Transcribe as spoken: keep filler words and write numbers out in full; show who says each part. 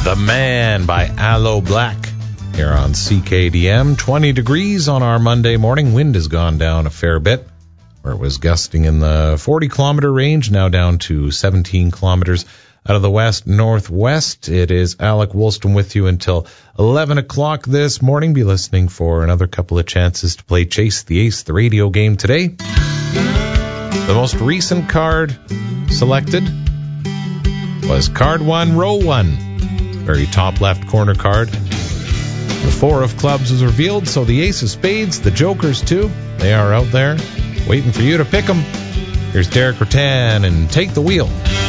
Speaker 1: The Man by Aloe Black here on C K D M. twenty degrees on our Monday morning. Wind has gone down a fair bit, where it was gusting in the forty kilometer range, now down to seventeen kilometers out of the west northwest. It is Alec Woolston with you until eleven o'clock this morning. Be listening for another couple of chances to play Chase the Ace, the radio game today. The most recent card selected was card one, row one. Very top left corner card. The four of clubs is revealed, so the ace of spades, the jokers too, they are out there waiting for you to pick them. Here's Derek Rattan and Take the Wheel.